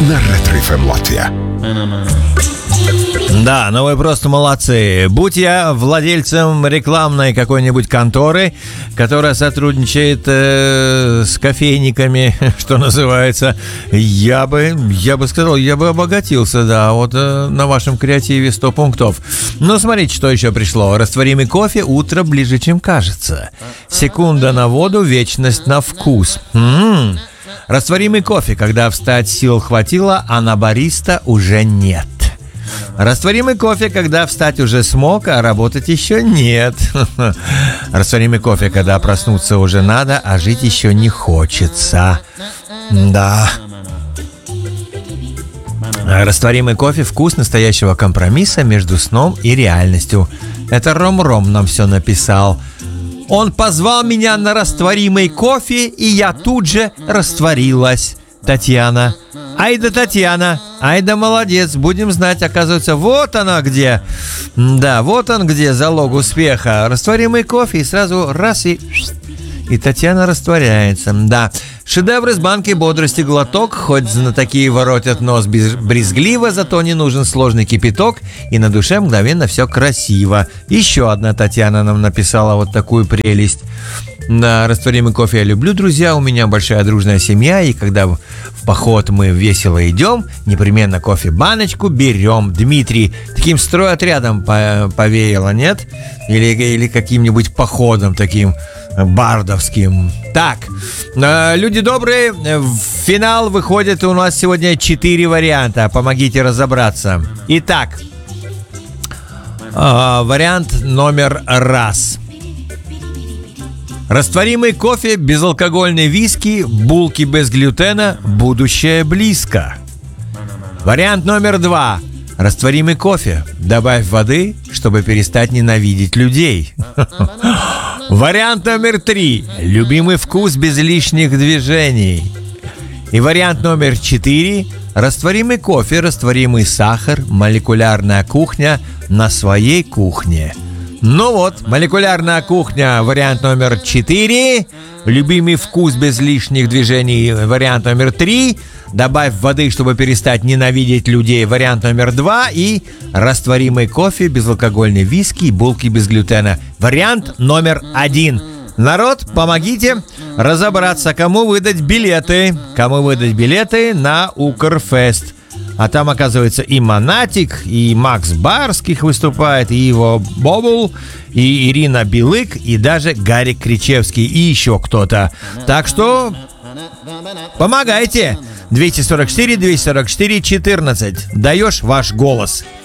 на Ретро-ФМ Латвия. Да, ну вы просто молодцы. Будь я владельцем рекламной какой-нибудь конторы, которая сотрудничает с кофейниками, что называется, я бы сказал, я бы обогатился, да, вот на вашем креативе 100 пунктов. Ну, смотрите, что еще пришло. Растворимый кофе, утро ближе, чем кажется. Секунда на воду, вечность на вкус. Растворимый кофе, когда встать сил хватило, а на бариста уже нет. Растворимый кофе, когда встать уже смог, а работать еще нет. Растворимый кофе, когда проснуться уже надо, а жить еще не хочется. Да. Растворимый кофе – вкус настоящего компромисса между сном и реальностью. Это Ром-Ром нам все написал. Он позвал меня на растворимый кофе, и я тут же растворилась. Татьяна. Ай да Татьяна, ай да молодец, будем знать, оказывается, вот она где. Да, вот он где залог успеха. Растворимый кофе, и сразу раз и Татьяна растворяется. Да, шедевр из банки бодрости глоток, хоть знатоки воротят нос брезгливо, зато не нужен сложный кипяток, и на душе мгновенно все красиво. Еще одна Татьяна нам написала вот такую прелесть. На растворимый кофе я люблю, друзья, у меня большая дружная семья, и когда в поход мы весело идем, непременно кофе-баночку берем. Дмитрий, таким стройотрядом повеяло, нет? Или каким-нибудь походом таким бардовским. Так, люди добрые, в финал выходит у нас сегодня 4 варианта, помогите разобраться. Итак, вариант номер 1. Растворимый кофе, безалкогольный виски, булки без глютена, будущее близко. Вариант номер 2. Растворимый кофе, добавь воды, чтобы перестать ненавидеть людей. Вариант номер 3. Любимый вкус без лишних движений. И вариант номер 4. Растворимый кофе, растворимый сахар, молекулярная кухня на своей кухне. Ну вот, молекулярная кухня, вариант номер 4. Любимый вкус без лишних движений, вариант номер 3. Добавь воды, чтобы перестать ненавидеть людей, вариант номер 2. И растворимый кофе, безалкогольный виски и булки без глютена, вариант номер 1. Народ, помогите разобраться, кому выдать билеты. Кому выдать билеты на Укрфест. А там, оказывается, и Монатик, и Макс Барских выступает, и его Бобул, и Ирина Билык, и даже Гарик Кричевский, и еще кто-то. Так что помогайте. 244 244 14. Даешь ваш голос.